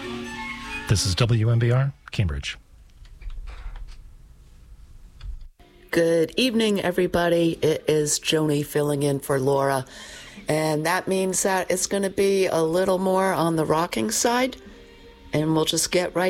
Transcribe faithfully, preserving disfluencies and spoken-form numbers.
This is W M B R, Cambridge. Good evening, everybody. It is Joni filling in for Laura. And that means that it's going to be a little more on the rocking side. And we'll just get right